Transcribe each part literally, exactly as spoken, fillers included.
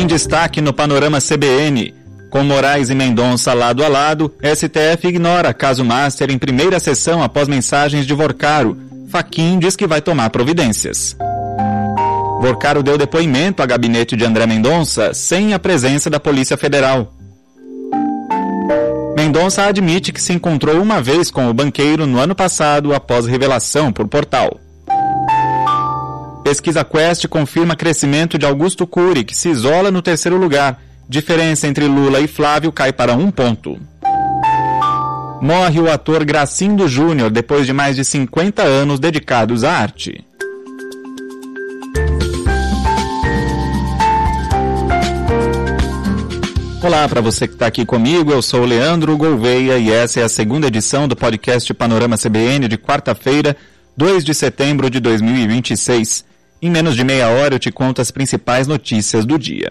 Em destaque no Panorama C B N, com Moraes e Mendonça lado a lado, S T F ignora caso Master em primeira sessão após mensagens de Vorcaro. Fachin diz que vai tomar providências. Vorcaro deu depoimento a gabinete de André Mendonça sem a presença da Polícia Federal. Mendonça admite que se encontrou uma vez com o banqueiro no ano passado após revelação por portal. Pesquisa Quest confirma crescimento de Augusto Cury, que se isola no terceiro lugar. Diferença entre Lula e Flávio cai para um ponto. Morre o ator Gracindo Júnior depois de mais de cinquenta anos dedicados à arte. Olá para você que está aqui comigo, eu sou o Leandro Gouveia e essa é a segunda edição do podcast Panorama C B N de quarta-feira, dois de setembro de dois mil e vinte e seis. Em menos de meia hora eu te conto as principais notícias do dia.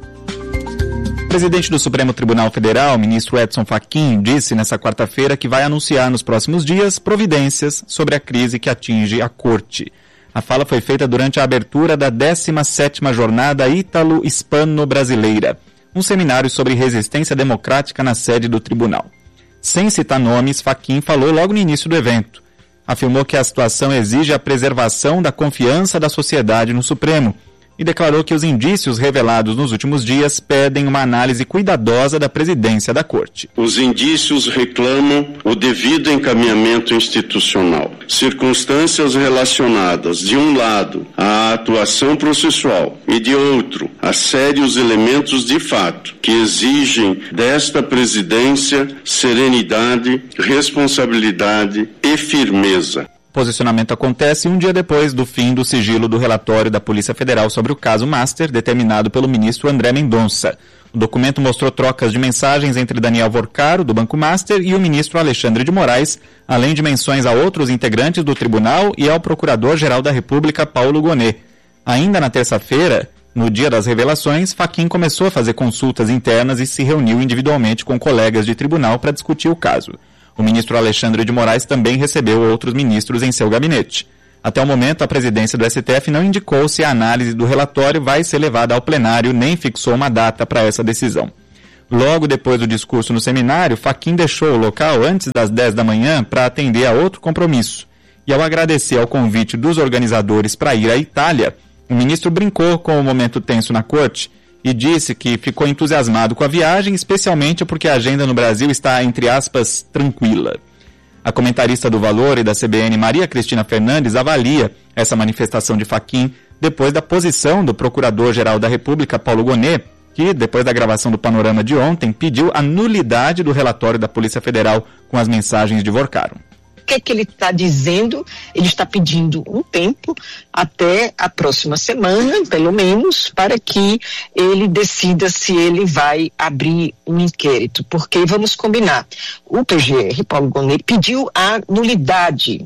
O presidente do Supremo Tribunal Federal, ministro Edson Fachin, disse nesta quarta-feira que vai anunciar nos próximos dias providências sobre a crise que atinge a Corte. A fala foi feita durante a abertura da décima sétima Jornada Ítalo-Hispano-Brasileira, um seminário sobre resistência democrática na sede do tribunal. Sem citar nomes, Fachin falou logo no início do evento. Afirmou que a situação exige a preservação da confiança da sociedade no Supremo e declarou que os indícios revelados nos últimos dias pedem uma análise cuidadosa da presidência da Corte. Os indícios reclamam o devido encaminhamento institucional. Circunstâncias relacionadas, de um lado, à atuação processual e, de outro, a sérios elementos de fato que exigem desta presidência serenidade, responsabilidade e firmeza. O posicionamento acontece um dia depois do fim do sigilo do relatório da Polícia Federal sobre o caso Master, determinado pelo ministro André Mendonça. O documento mostrou trocas de mensagens entre Daniel Vorcaro, do Banco Master, e o ministro Alexandre de Moraes, além de menções a outros integrantes do tribunal e ao Procurador-Geral da República, Paulo Gonet. Ainda na terça-feira, no dia das revelações, Fachin começou a fazer consultas internas e se reuniu individualmente com colegas de tribunal para discutir o caso. O ministro Alexandre de Moraes também recebeu outros ministros em seu gabinete. Até o momento, a presidência do S T F não indicou se a análise do relatório vai ser levada ao plenário, nem fixou uma data para essa decisão. Logo depois do discurso no seminário, Fachin deixou o local antes das dez da manhã para atender a outro compromisso. E ao agradecer ao convite dos organizadores para ir à Itália, o ministro brincou com o momento tenso na corte e disse que ficou entusiasmado com a viagem, especialmente porque a agenda no Brasil está, entre aspas, tranquila. A comentarista do Valor e da C B N, Maria Cristina Fernandes, avalia essa manifestação de Fachin depois da posição do Procurador-Geral da República, Paulo Gonet, que, depois da gravação do Panorama de ontem, pediu a nulidade do relatório da Polícia Federal com as mensagens de Vorcaro. O que é que ele está dizendo? Ele está pedindo um tempo até a próxima semana, pelo menos, para que ele decida se ele vai abrir um inquérito. Porque, vamos combinar, o P G R, Paulo Gonet, pediu a nulidade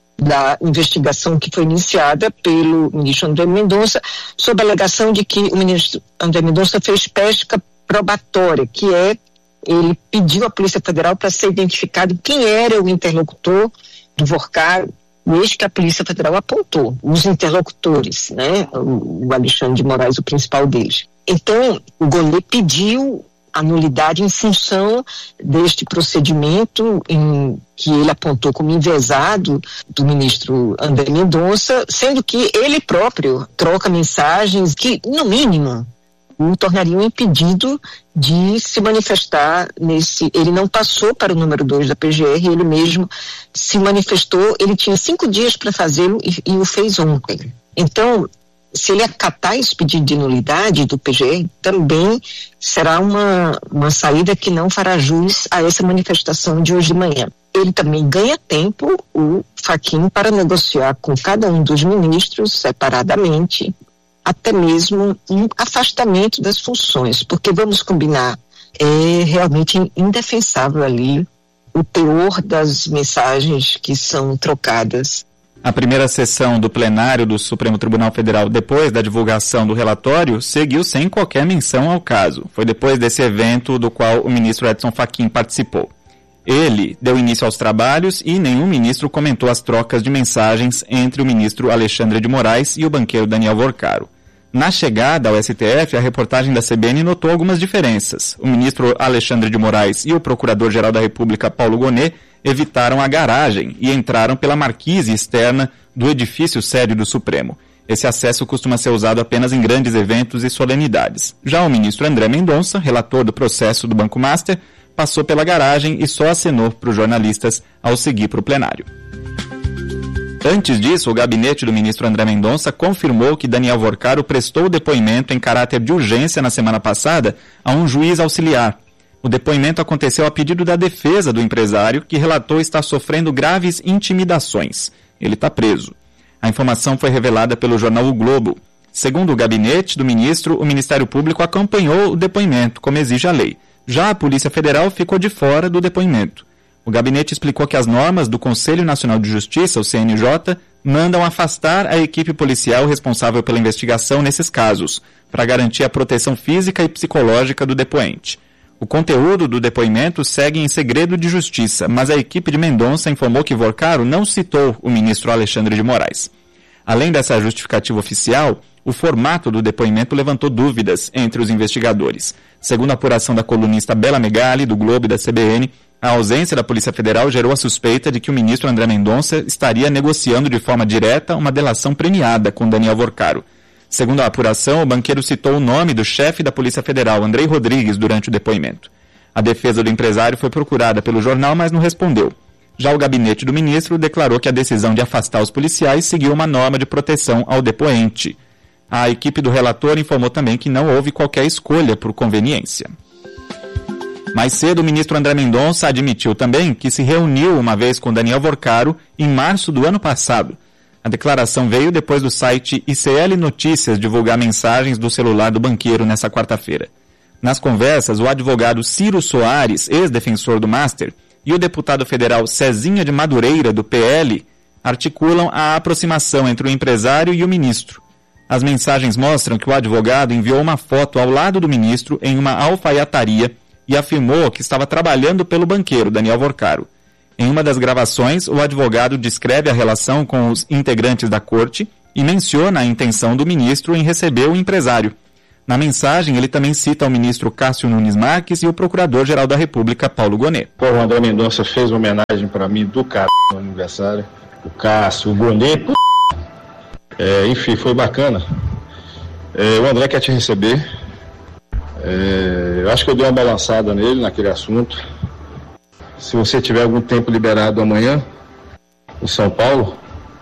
da investigação que foi iniciada pelo ministro André Mendonça, sob a alegação de que o ministro André Mendonça fez pesca probatória, que é ele pediu à Polícia Federal para ser identificado quem era o interlocutor do Vorcaro, desde que a Polícia Federal apontou os interlocutores, né? O Alexandre de Moraes, o principal deles. Então, o Gonet pediu a nulidade em função deste procedimento em que ele apontou como enviesado do ministro André Mendonça, sendo que ele próprio troca mensagens que, no mínimo, o tornariam impedido de se manifestar nesse... Ele não passou para o número dois da P G R, ele mesmo se manifestou, ele tinha cinco dias para fazê-lo e, e o fez ontem. Então, se ele acatar esse pedido de nulidade do P G R, também será uma, uma saída que não fará jus a essa manifestação de hoje de manhã. Ele também ganha tempo, o Fachin, para negociar com cada um dos ministros separadamente, até mesmo um afastamento das funções, porque vamos combinar, é realmente indefensável ali o teor das mensagens que são trocadas. A primeira sessão do plenário do Supremo Tribunal Federal, depois da divulgação do relatório, seguiu sem qualquer menção ao caso. Foi depois desse evento do qual o ministro Edson Fachin participou. Ele deu início aos trabalhos e nenhum ministro comentou as trocas de mensagens entre o ministro Alexandre de Moraes e o banqueiro Daniel Vorcaro. Na chegada ao S T F, a reportagem da C B N notou algumas diferenças. O ministro Alexandre de Moraes e o procurador-geral da República, Paulo Gonet, evitaram a garagem e entraram pela marquise externa do edifício sede do Supremo. Esse acesso costuma ser usado apenas em grandes eventos e solenidades. Já o ministro André Mendonça, relator do processo do Banco Master, passou pela garagem e só acenou para os jornalistas ao seguir para o plenário. Antes disso, o gabinete do ministro André Mendonça confirmou que Daniel Vorcaro prestou depoimento em caráter de urgência na semana passada a um juiz auxiliar. O depoimento aconteceu a pedido da defesa do empresário, que relatou estar sofrendo graves intimidações. Ele está preso. A informação foi revelada pelo jornal O Globo. Segundo o gabinete do ministro, o Ministério Público acompanhou o depoimento, como exige a lei. Já a Polícia Federal ficou de fora do depoimento. O gabinete explicou que as normas do Conselho Nacional de Justiça, o C N J, mandam afastar a equipe policial responsável pela investigação nesses casos, para garantir a proteção física e psicológica do depoente. O conteúdo do depoimento segue em segredo de justiça, mas a equipe de Mendonça informou que Vorcaro não citou o ministro Alexandre de Moraes. Além dessa justificativa oficial, o formato do depoimento levantou dúvidas entre os investigadores. Segundo a apuração da colunista Bela Megali, do Globo e da C B N, a ausência da Polícia Federal gerou a suspeita de que o ministro André Mendonça estaria negociando de forma direta uma delação premiada com Daniel Vorcaro. Segundo a apuração, o banqueiro citou o nome do chefe da Polícia Federal, Andrei Rodrigues, durante o depoimento. A defesa do empresário foi procurada pelo jornal, mas não respondeu. Já o gabinete do ministro declarou que a decisão de afastar os policiais seguiu uma norma de proteção ao depoente. A equipe do relator informou também que não houve qualquer escolha por conveniência. Mais cedo, o ministro André Mendonça admitiu também que se reuniu uma vez com Daniel Vorcaro em março do ano passado. A declaração veio depois do site I C L Notícias divulgar mensagens do celular do banqueiro nessa quarta-feira. Nas conversas, o advogado Ciro Soares, ex-defensor do Master, e o deputado federal Cezinha de Madureira, do P L, articulam a aproximação entre o empresário e o ministro. As mensagens mostram que o advogado enviou uma foto ao lado do ministro em uma alfaiataria e afirmou que estava trabalhando pelo banqueiro, Daniel Vorcaro. Em uma das gravações, o advogado descreve a relação com os integrantes da corte e menciona a intenção do ministro em receber o empresário. Na mensagem, ele também cita o ministro Cássio Nunes Marques e o procurador-geral da República, Paulo Gonet. Pô, o André Mendonça fez uma homenagem para mim do cara no aniversário. O Cássio, o Gonet, p... é, enfim, foi bacana. É, o André quer te receber. É, eu acho que eu dei uma balançada nele naquele assunto. Se você tiver algum tempo liberado amanhã, em São Paulo,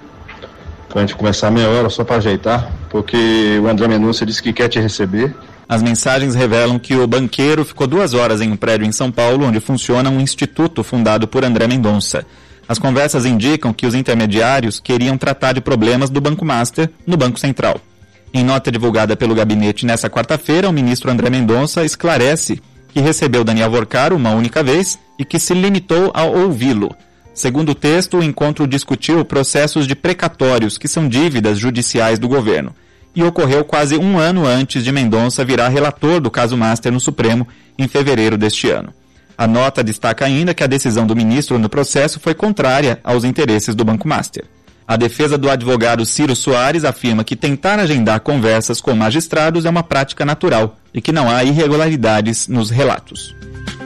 para a gente começar meia hora só para ajeitar, porque o André Mendonça disse que quer te receber. As mensagens revelam que o banqueiro ficou duas horas em um prédio em São Paulo, onde funciona um instituto fundado por André Mendonça. As conversas indicam que os intermediários queriam tratar de problemas do Banco Master no Banco Central. Em nota divulgada pelo gabinete nesta quarta-feira, o ministro André Mendonça esclarece que recebeu Daniel Vorcaro uma única vez e que se limitou a ouvi-lo. Segundo o texto, o encontro discutiu processos de precatórios, que são dívidas judiciais do governo, e ocorreu quase um ano antes de Mendonça virar relator do caso Master no Supremo, em fevereiro deste ano. A nota destaca ainda que a decisão do ministro no processo foi contrária aos interesses do Banco Master. A defesa do advogado Ciro Soares afirma que tentar agendar conversas com magistrados é uma prática natural e que não há irregularidades nos relatos.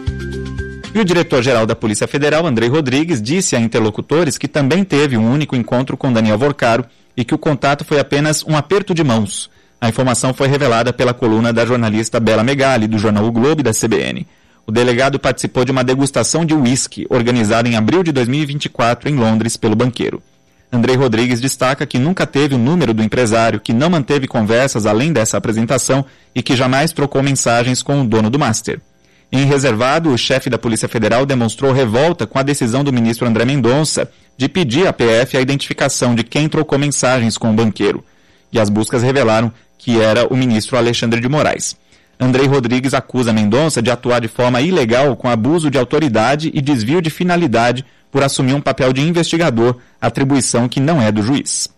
E o diretor-geral da Polícia Federal, Andrei Rodrigues, disse a interlocutores que também teve um único encontro com Daniel Vorcaro e que o contato foi apenas um aperto de mãos. A informação foi revelada pela coluna da jornalista Bela Megali, do jornal O Globo e da C B N. O delegado participou de uma degustação de uísque organizada em abril de dois mil e vinte e quatro em Londres pelo banqueiro. Andrei Rodrigues destaca que nunca teve o número do empresário, que não manteve conversas além dessa apresentação e que jamais trocou mensagens com o dono do Master. Em reservado, o chefe da Polícia Federal demonstrou revolta com a decisão do ministro André Mendonça de pedir à P F a identificação de quem trocou mensagens com o banqueiro. E as buscas revelaram que era o ministro Alexandre de Moraes. Andrei Rodrigues acusa Mendonça de atuar de forma ilegal com abuso de autoridade e desvio de finalidade por assumir um papel de investigador, atribuição que não é do juiz.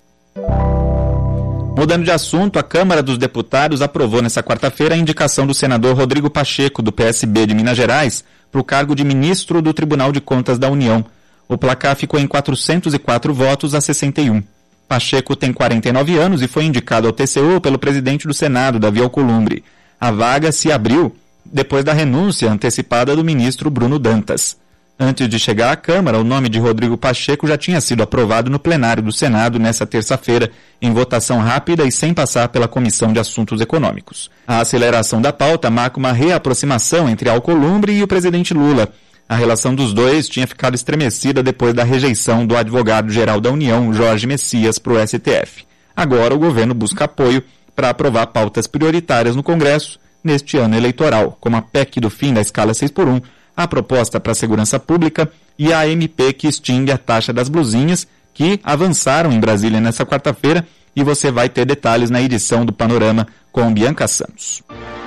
Mudando de assunto, a Câmara dos Deputados aprovou nesta quarta-feira a indicação do senador Rodrigo Pacheco, do P S B de Minas Gerais, para o cargo de ministro do Tribunal de Contas da União. O placar ficou em quatrocentos e quatro votos a sessenta e um. Pacheco tem quarenta e nove anos e foi indicado ao T C U pelo presidente do Senado, Davi Alcolumbre. A vaga se abriu depois da renúncia antecipada do ministro Bruno Dantas. Antes de chegar à Câmara, o nome de Rodrigo Pacheco já tinha sido aprovado no plenário do Senado nesta terça-feira, em votação rápida e sem passar pela Comissão de Assuntos Econômicos. A aceleração da pauta marca uma reaproximação entre Alcolumbre e o presidente Lula. A relação dos dois tinha ficado estremecida depois da rejeição do advogado-geral da União, Jorge Messias, para o S T F. Agora o governo busca apoio para aprovar pautas prioritárias no Congresso neste ano eleitoral, como a P E C do fim da escala seis por um, a proposta para a segurança pública e a M P que extingue a taxa das blusinhas, que avançaram em Brasília nesta quarta-feira, e você vai ter detalhes na edição do Panorama com Bianca Santos.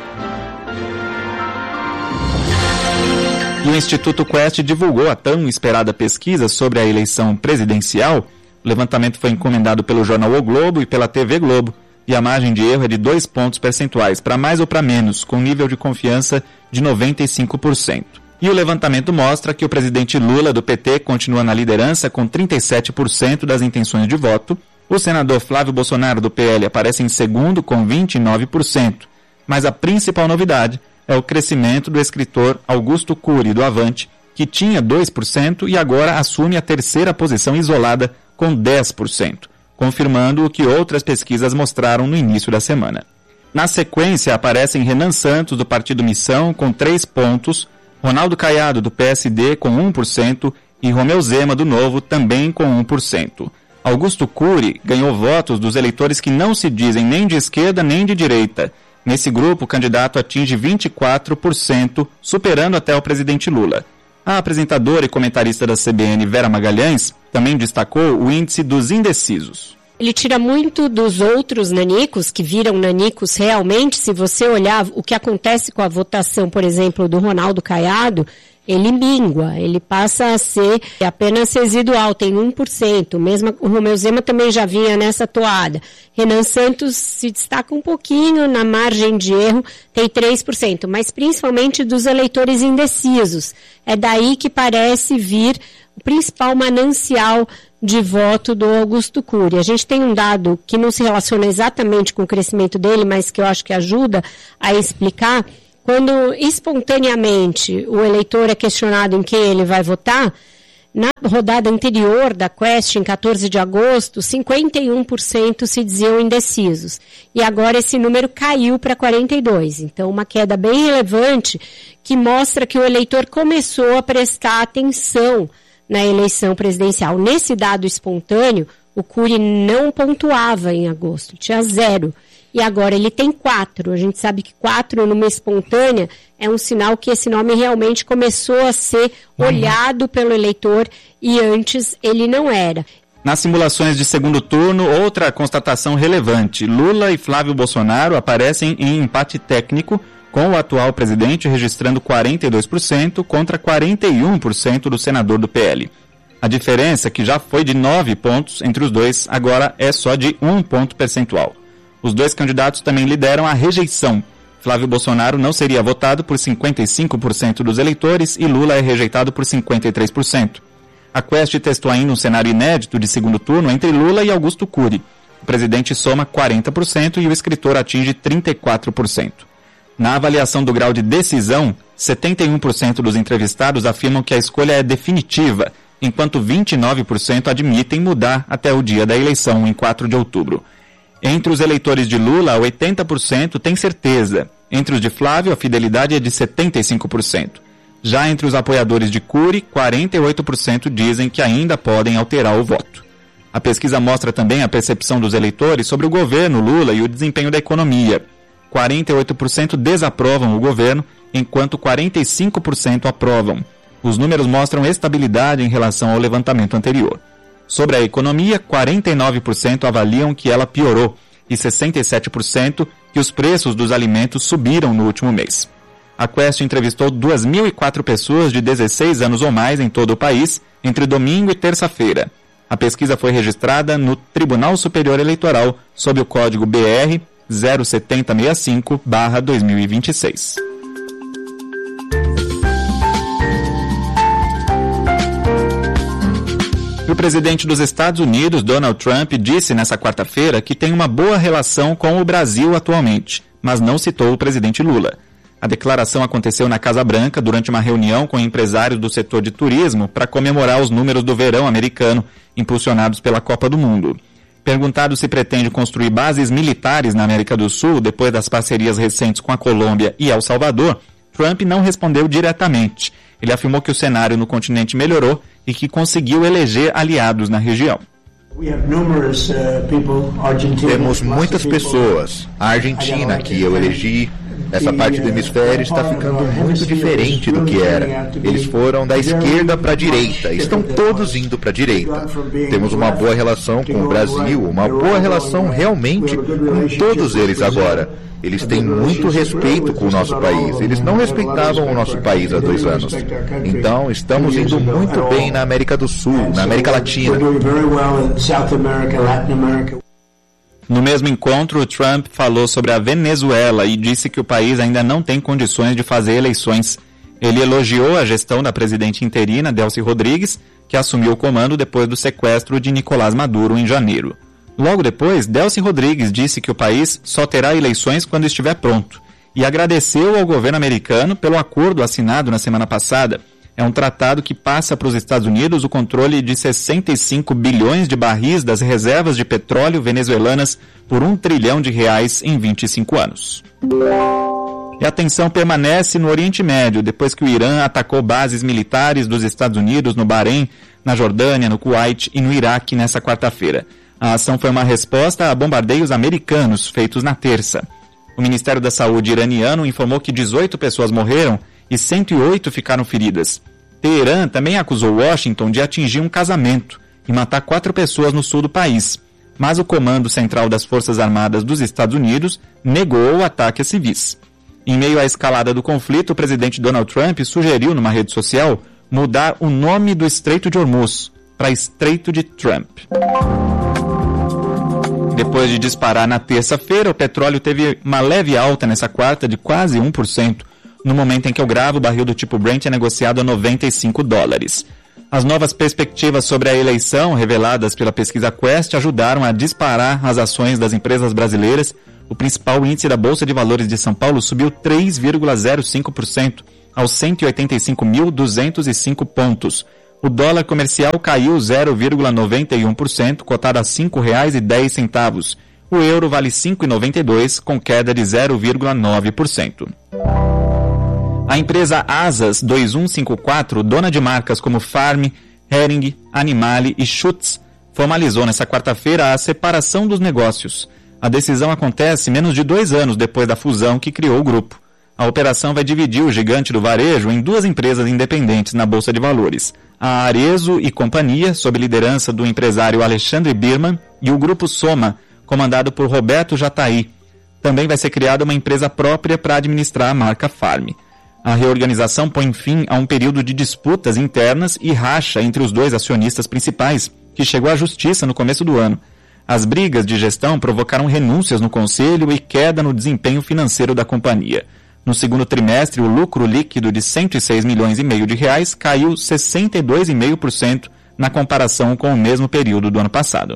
E o Instituto Quest divulgou a tão esperada pesquisa sobre a eleição presidencial. O levantamento foi encomendado pelo jornal O Globo e pela T V Globo, e a margem de erro é de dois pontos percentuais, para mais ou para menos, com nível de confiança de noventa e cinco por cento. E o levantamento mostra que o presidente Lula, do P T, continua na liderança com trinta e sete por cento das intenções de voto. O senador Flávio Bolsonaro, do P L, aparece em segundo com vinte e nove por cento. Mas a principal novidade é o crescimento do escritor Augusto Cury, do Avante, que tinha dois por cento e agora assume a terceira posição isolada com dez por cento, confirmando o que outras pesquisas mostraram no início da semana. Na sequência, aparecem Renan Santos, do Partido Missão, com três pontos, Ronaldo Caiado, do P S D, com um por cento e Romeu Zema, do Novo, também com um por cento. Augusto Cury ganhou votos dos eleitores que não se dizem nem de esquerda nem de direita. Nesse grupo, o candidato atinge vinte e quatro por cento, superando até o presidente Lula. A apresentadora e comentarista da C B N, Vera Magalhães, também destacou o índice dos indecisos. Ele tira muito dos outros nanicos, que viram nanicos realmente. Se você olhar o que acontece com a votação, por exemplo, do Ronaldo Caiado, ele mingua, ele passa a ser apenas residual, tem um por cento. Mesmo o Romeu Zema também já vinha nessa toada. Renan Santos se destaca um pouquinho na margem de erro, tem três por cento, mas principalmente dos eleitores indecisos. É daí que parece vir o principal manancial de voto do Augusto Cury. A gente tem um dado que não se relaciona exatamente com o crescimento dele, mas que eu acho que ajuda a explicar. Quando espontaneamente o eleitor é questionado em quem ele vai votar, na rodada anterior da Quest, em quatorze de agosto, cinquenta e um por cento se diziam indecisos. E agora esse número caiu para quarenta e dois por cento. Então, uma queda bem relevante que mostra que o eleitor começou a prestar atenção na eleição presidencial. Nesse dado espontâneo, o Cury não pontuava em agosto, tinha zero. E agora ele tem quatro. A gente sabe que quatro numa espontânea é um sinal que esse nome realmente começou a ser olhado pelo eleitor e antes ele não era. Nas simulações de segundo turno, outra constatação relevante. Lula e Flávio Bolsonaro aparecem em empate técnico, com o atual presidente registrando quarenta e dois por cento contra quarenta e um por cento do senador do P L. A diferença, que já foi de nove pontos entre os dois, agora é só de um ponto percentual. Os dois candidatos também lideram a rejeição. Flávio Bolsonaro não seria votado por cinquenta e cinco por cento dos eleitores e Lula é rejeitado por cinquenta e três por cento. A Quest testou ainda um cenário inédito de segundo turno entre Lula e Augusto Cury. O presidente soma quarenta por cento e o escritor atinge trinta e quatro por cento. Na avaliação do grau de decisão, setenta e um por cento dos entrevistados afirmam que a escolha é definitiva, enquanto vinte e nove por cento admitem mudar até o dia da eleição, em quatro de outubro. Entre os eleitores de Lula, oitenta por cento tem certeza. Entre os de Flávio, a fidelidade é de setenta e cinco por cento. Já entre os apoiadores de Cury, quarenta e oito por cento dizem que ainda podem alterar o voto. A pesquisa mostra também a percepção dos eleitores sobre o governo Lula e o desempenho da economia. quarenta e oito por cento desaprovam o governo, enquanto quarenta e cinco por cento aprovam. Os números mostram estabilidade em relação ao levantamento anterior. Sobre a economia, quarenta e nove por cento avaliam que ela piorou e sessenta e sete por cento que os preços dos alimentos subiram no último mês. A Quest entrevistou duas mil e quatro pessoas de dezesseis anos ou mais em todo o país entre domingo e terça-feira. A pesquisa foi registrada no Tribunal Superior Eleitoral sob o código B R zero sete zero seis cinco barra dois mil e vinte e seis. O presidente dos Estados Unidos, Donald Trump, disse nessa quarta-feira que tem uma boa relação com o Brasil atualmente, mas não citou o presidente Lula. A declaração aconteceu na Casa Branca durante uma reunião com empresários do setor de turismo para comemorar os números do verão americano, impulsionados pela Copa do Mundo. Perguntado se pretende construir bases militares na América do Sul depois das parcerias recentes com a Colômbia e El Salvador, Trump não respondeu diretamente. Ele afirmou que o cenário no continente melhorou e que conseguiu eleger aliados na região. Temos muitas pessoas. A Argentina, que eu elegi, essa parte do hemisfério está ficando muito diferente do que era. Eles foram da esquerda para a direita, estão todos indo para a direita. Temos uma boa relação com o Brasil, uma boa relação realmente com todos eles agora. Eles têm muito respeito com o nosso país. Eles não respeitavam o nosso país há dois anos. Então, estamos indo muito bem na América do Sul, na América Latina. No mesmo encontro, Trump falou sobre a Venezuela e disse que o país ainda não tem condições de fazer eleições. Ele elogiou a gestão da presidente interina, Delcy Rodrigues, que assumiu o comando depois do sequestro de Nicolás Maduro em janeiro. Logo depois, Delcy Rodrigues disse que o país só terá eleições quando estiver pronto e agradeceu ao governo americano pelo acordo assinado na semana passada. É um tratado que passa para os Estados Unidos o controle de sessenta e cinco bilhões de barris das reservas de petróleo venezuelanas por um trilhão de reais em vinte e cinco anos. E a tensão permanece no Oriente Médio, depois que o Irã atacou bases militares dos Estados Unidos no Bahrein, na Jordânia, no Kuwait e no Iraque nessa quarta-feira. A ação foi uma resposta a bombardeios americanos feitos na terça. O Ministério da Saúde iraniano informou que dezoito pessoas morreram e cento e oito ficaram feridas. Teherã também acusou Washington de atingir um casamento e matar quatro pessoas no sul do país. Mas o Comando Central das Forças Armadas dos Estados Unidos negou o ataque a civis. Em meio à escalada do conflito, o presidente Donald Trump sugeriu numa rede social mudar o nome do Estreito de Hormuz para Estreito de Trump. Depois de disparar na terça-feira, o petróleo teve uma leve alta nessa quarta de quase um por cento. No momento em que eu gravo, o barril do tipo Brent é negociado a noventa e cinco dólares. As novas perspectivas sobre a eleição reveladas pela pesquisa Quest ajudaram a disparar as ações das empresas brasileiras. O principal índice da Bolsa de Valores de São Paulo subiu três vírgula zero cinco por cento aos cento e oitenta e cinco mil duzentos e cinco pontos. O dólar comercial caiu zero vírgula noventa e um por cento, cotado a cinco reais e dez centavos. O euro vale cinco reais e noventa e dois centavos, com queda de zero vírgula nove por cento. A empresa Asas dois um cinco quatro, dona de marcas como Farm, Hering, Animale e Schutz, formalizou nesta quarta-feira a separação dos negócios. A decisão acontece menos de dois anos depois da fusão que criou o grupo. A operação vai dividir o gigante do varejo em duas empresas independentes na Bolsa de Valores. A Arezzo e Companhia, sob liderança do empresário Alexandre Birman, e o Grupo Soma, comandado por Roberto Jataí. Também vai ser criada uma empresa própria para administrar a marca Farm. A reorganização põe fim a um período de disputas internas e racha entre os dois acionistas principais, que chegou à justiça no começo do ano. As brigas de gestão provocaram renúncias no conselho e queda no desempenho financeiro da companhia. No segundo trimestre, o lucro líquido de cento e seis milhões e meio de reais caiu sessenta e dois vírgula cinco por cento na comparação com o mesmo período do ano passado.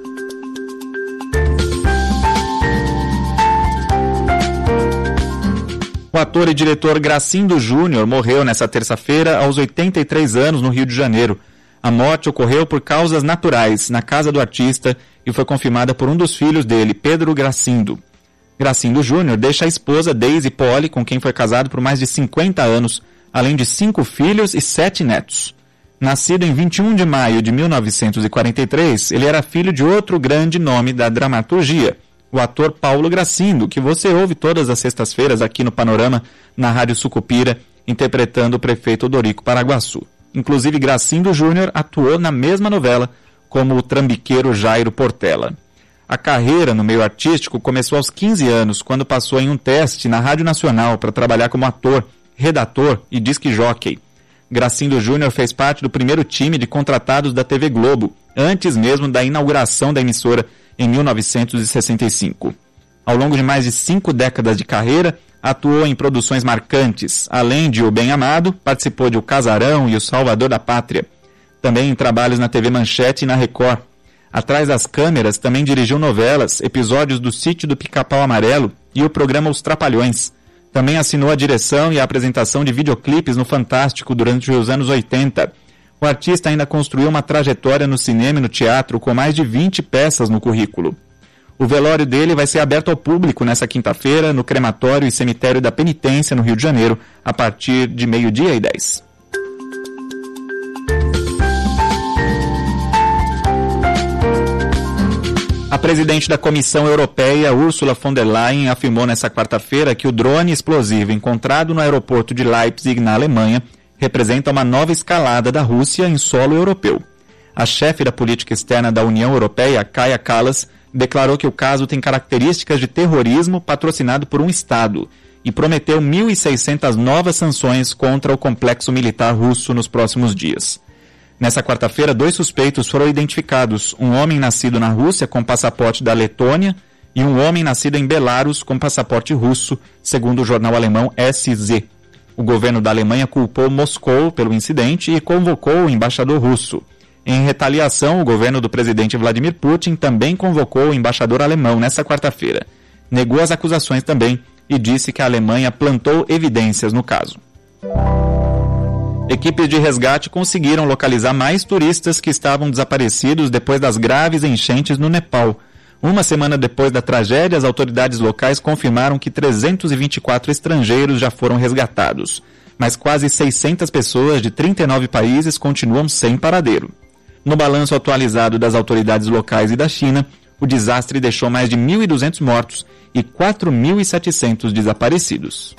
O ator e diretor Gracindo Júnior morreu nesta terça-feira aos oitenta e três anos no Rio de Janeiro. A morte ocorreu por causas naturais na casa do artista e foi confirmada por um dos filhos dele, Pedro Gracindo. Gracindo Júnior deixa a esposa Daisy Poli, com quem foi casado por mais de cinquenta anos, além de cinco filhos e sete netos. Nascido em vinte e um de maio de mil novecentos e quarenta e três, ele era filho de outro grande nome da dramaturgia, o ator Paulo Gracindo, que você ouve todas as sextas-feiras aqui no Panorama, na Rádio Sucupira, interpretando o prefeito Odorico Paraguaçu. Inclusive, Gracindo Júnior atuou na mesma novela como o trambiqueiro Jairo Portela. A carreira no meio artístico começou aos quinze anos, quando passou em um teste na Rádio Nacional para trabalhar como ator, redator e disc-jockey. Gracindo Júnior fez parte do primeiro time de contratados da T V Globo, antes mesmo da inauguração da emissora em mil novecentos e sessenta e cinco. Ao longo de mais de cinco décadas de carreira, atuou em produções marcantes. Além de O Bem Amado, participou de O Casarão e O Salvador da Pátria. também em trabalhos na T V Manchete e na Record. Atrás das câmeras, também dirigiu novelas, episódios do Sítio do Pica-Pau Amarelo e o programa Os Trapalhões. Também assinou a direção e a apresentação de videoclipes no Fantástico durante os anos oitenta. O artista ainda construiu uma trajetória no cinema e no teatro com mais de vinte peças no currículo. O velório dele vai ser aberto ao público nesta quinta-feira no crematório e cemitério da Penitência, no Rio de Janeiro, a partir de meio-dia e dez. A presidente da Comissão Europeia, Ursula von der Leyen, afirmou nesta quarta-feira que o drone explosivo encontrado no aeroporto de Leipzig, na Alemanha, representa uma nova escalada da Rússia em solo europeu. A chefe da política externa da União Europeia, Kaja Kallas, declarou que o caso tem características de terrorismo patrocinado por um Estado e prometeu mil e seiscentas novas sanções contra o complexo militar russo nos próximos dias. Nessa quarta-feira, dois suspeitos foram identificados, um homem nascido na Rússia com passaporte da Letônia e um homem nascido em Belarus com passaporte russo, segundo o jornal alemão S Z. O governo da Alemanha culpou Moscou pelo incidente e convocou o embaixador russo. Em retaliação, o governo do presidente Vladimir Putin também convocou o embaixador alemão nesta quarta-feira. Negou as acusações também e disse que a Alemanha plantou evidências no caso. Equipes de resgate conseguiram localizar mais turistas que estavam desaparecidos depois das graves enchentes no Nepal. Uma semana depois da tragédia, as autoridades locais confirmaram que trezentos e vinte e quatro estrangeiros já foram resgatados, mas quase seiscentas pessoas de trinta e nove países continuam sem paradeiro. No balanço atualizado das autoridades locais e da China, o desastre deixou mais de mil e duzentos mortos e quatro mil e setecentos desaparecidos.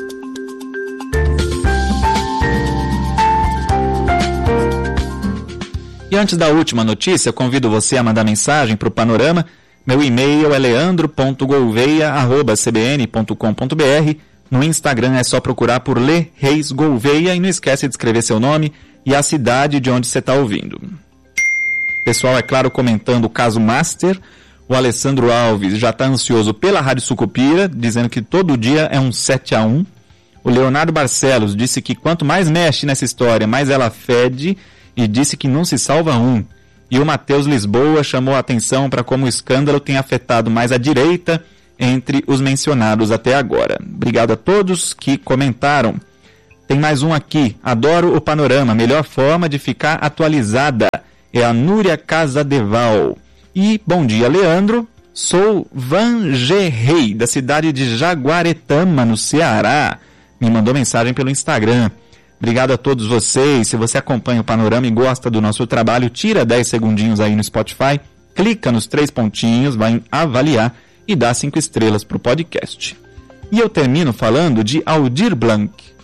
E antes da última notícia, convido você a mandar mensagem para o Panorama. Meu e-mail é leandro ponto gouveia arroba c b n ponto com ponto b r. No Instagram é só procurar por Lê Reis Gouveia e não esquece de escrever seu nome e a cidade de onde você está ouvindo. Pessoal, é claro, comentando o caso Master. O Alessandro Alves já está ansioso pela Rádio Sucupira, dizendo que todo dia é um sete a um. O Leonardo Barcelos disse que quanto mais mexe nessa história, mais ela fede, e disse que não se salva um. E o Matheus Lisboa chamou a atenção para como o escândalo tem afetado mais a direita entre os mencionados até agora. Obrigado a todos que comentaram. Tem mais um aqui. Adoro o Panorama. Melhor forma de ficar atualizada é a Núria Casadeval. E bom dia, Leandro. Sou Vangerrey, da cidade de Jaguaretama, no Ceará. Me mandou mensagem pelo Instagram. Obrigado a todos vocês. Se você acompanha o Panorama e gosta do nosso trabalho, tira dez segundinhos aí no Spotify, clica nos três pontinhos, vai em avaliar e dá cinco estrelas para o podcast. E eu termino falando de Aldir Blanc.